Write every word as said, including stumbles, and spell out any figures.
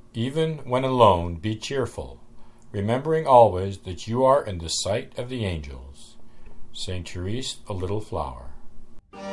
Even when alone, be cheerful, remembering always that you are in the sight of the angels. Saint Therese, a Little Flower.